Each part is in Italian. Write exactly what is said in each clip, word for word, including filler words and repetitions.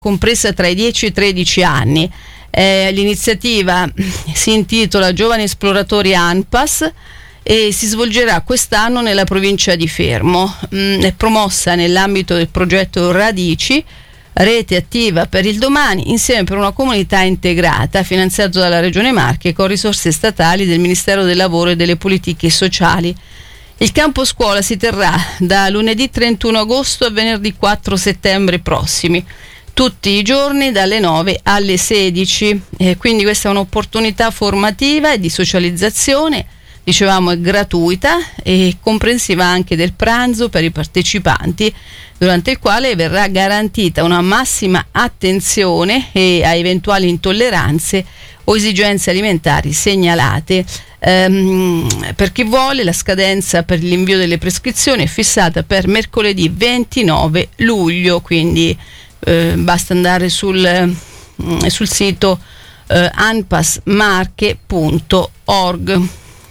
compresa tra i dieci e i tredici anni. Eh, l'iniziativa si intitola Giovani Esploratori ANPAS e si svolgerà quest'anno nella provincia di Fermo. Mm, è promossa nell'ambito del progetto Radici, Rete Attiva per il Domani, insieme per una comunità integrata, finanziato dalla Regione Marche con risorse statali del Ministero del Lavoro e delle Politiche Sociali. Il campo scuola si terrà da lunedì trentuno agosto a venerdì quattro settembre prossimi, tutti i giorni dalle nove alle sedici. Eh, quindi questa è un'opportunità formativa e di socializzazione, dicevamo è gratuita e comprensiva anche del pranzo per i partecipanti, durante il quale verrà garantita una massima attenzione e a eventuali intolleranze o esigenze alimentari segnalate. Ehm, per chi vuole, la scadenza per l'invio delle prescrizioni è fissata per mercoledì ventinove luglio, quindi eh, basta andare sul, eh, sul sito eh, anpasmarche punto org.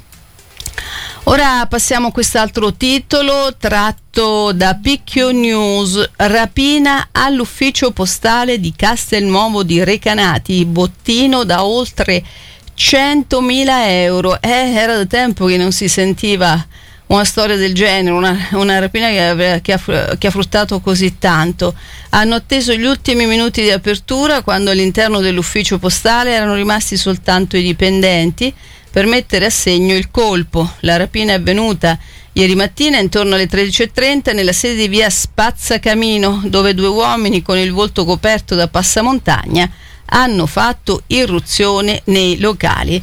Ora passiamo a quest'altro titolo tratto da Picchio News. Rapina all'ufficio postale di Castelnuovo di Recanati, bottino da oltre centomila euro. Eh, era da tempo che non si sentiva una storia del genere, una, una rapina che, che, ha, che ha fruttato così tanto. Hanno atteso gli ultimi minuti di apertura, quando all'interno dell'ufficio postale erano rimasti soltanto i dipendenti, per mettere a segno il colpo. La rapina è avvenuta ieri mattina intorno alle tredici e trenta nella sede di via Spazzacamino, dove due uomini con il volto coperto da passamontagna hanno fatto irruzione nei locali.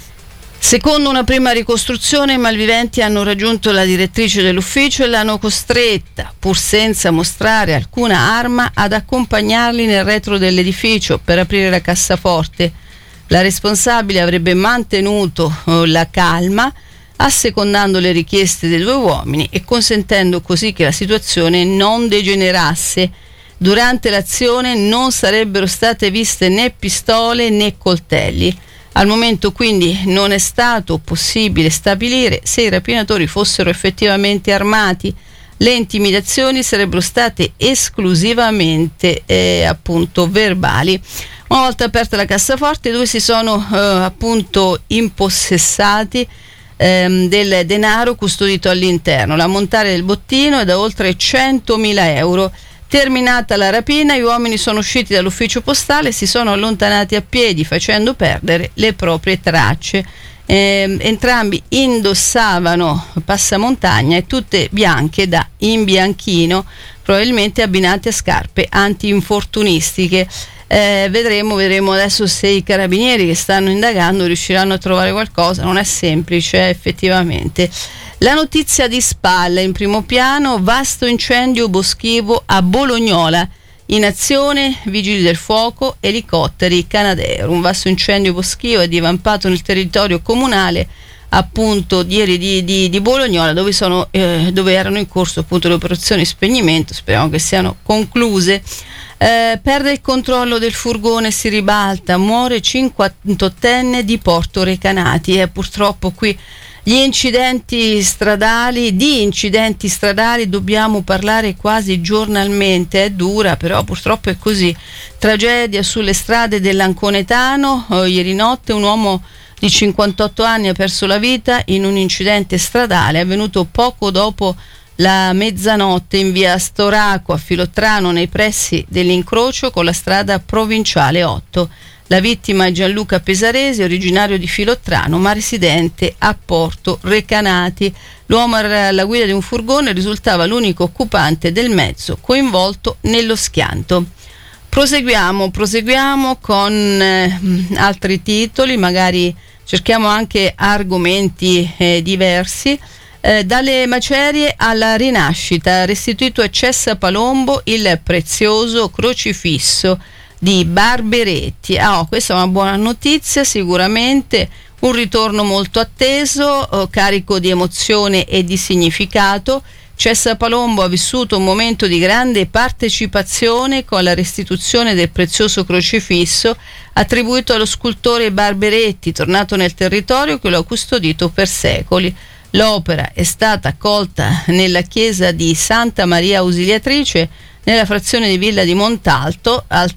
Secondo una prima ricostruzione, i malviventi hanno raggiunto la direttrice dell'ufficio e l'hanno costretta, pur senza mostrare alcuna arma, ad accompagnarli nel retro dell'edificio per aprire la cassaforte. La responsabile avrebbe mantenuto eh, la calma, assecondando le richieste dei due uomini e consentendo così che la situazione non degenerasse. Durante l'azione non sarebbero state viste né pistole né coltelli. Al momento quindi non è stato possibile stabilire se i rapinatori fossero effettivamente armati. Le intimidazioni sarebbero state esclusivamente eh, appunto verbali. Una volta aperta la cassaforte, i due si sono eh, appunto impossessati ehm, del denaro custodito all'interno. L'ammontare del bottino è da oltre centomila euro. Terminata la rapina, gli uomini sono usciti dall'ufficio postale e si sono allontanati a piedi, facendo perdere le proprie tracce. Eh, entrambi indossavano passamontagna e tutte bianche da imbianchino, probabilmente abbinate a scarpe anti-infortunistiche. Eh, vedremo, vedremo adesso se i carabinieri che stanno indagando riusciranno a trovare qualcosa. Non è semplice, effettivamente. La notizia di spalla in primo piano: vasto incendio boschivo a Bolognola. In azione vigili del fuoco, elicotteri Canadair. Un vasto incendio boschivo è divampato nel territorio comunale appunto ieri di, di, di Bolognola, dove, sono, eh, dove erano in corso appunto le operazioni spegnimento. Speriamo che siano concluse. Eh, perde il controllo del furgone e si ribalta, muore cinquantottenne di Porto Recanati. E eh, purtroppo qui gli incidenti stradali, di incidenti stradali dobbiamo parlare quasi giornalmente. È dura, però purtroppo è così. Tragedia sulle strade dell'Anconetano. Oh, ieri notte un uomo di cinquantotto anni ha perso la vita in un incidente stradale avvenuto poco dopo la mezzanotte in via Storaco a Filottrano, nei pressi dell'incrocio con la strada provinciale otto. La vittima è Gianluca Pesaresi, originario di Filottrano ma residente a Porto Recanati. L'uomo era alla guida di un furgone e risultava l'unico occupante del mezzo coinvolto nello schianto. Proseguiamo, proseguiamo con eh, altri titoli, magari cerchiamo anche argomenti eh, diversi. Eh, dalle macerie alla rinascita, restituito a Cessa Palombo il prezioso crocifisso di Barberetti. Ah, oh, questa è una buona notizia, sicuramente un ritorno molto atteso, oh, carico di emozione e di significato. Cessa Palombo ha vissuto un momento di grande partecipazione con la restituzione del prezioso crocifisso attribuito allo scultore Barberetti, tornato nel territorio che lo ha custodito per secoli. L'opera è stata accolta nella chiesa di Santa Maria Ausiliatrice nella frazione di Villa di Montalto, al